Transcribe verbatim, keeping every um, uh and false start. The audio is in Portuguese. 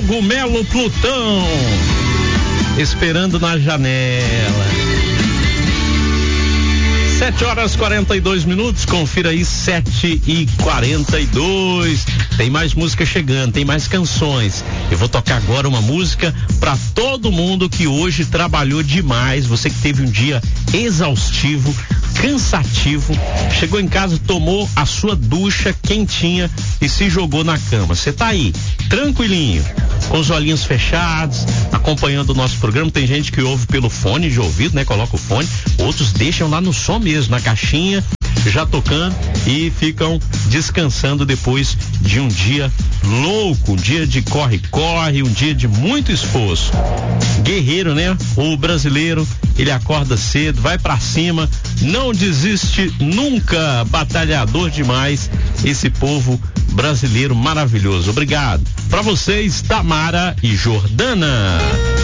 Cogumelo Plutão, esperando na janela. Sete horas e quarenta e dois minutos, confira aí, sete e quarenta e dois. Tem mais música chegando, tem mais canções. Eu vou tocar agora uma música para todo mundo que hoje trabalhou demais. Você que teve um dia exaustivo, cansativo, chegou em casa, tomou a sua ducha quentinha e se jogou na cama. Você tá aí, tranquilinho, com os olhinhos fechados, acompanhando o nosso programa. Tem gente que ouve pelo fone de ouvido, né? Coloca o fone, outros deixam lá no som mesmo, na caixinha, já tocando e ficam descansando depois de um dia louco, um dia de corre-corre, um dia de muito esforço. Guerreiro, né? O brasileiro, ele acorda cedo, vai pra cima, não desiste nunca, batalhador demais, esse povo brasileiro maravilhoso. Obrigado. Pra vocês, Tamara e Jordana.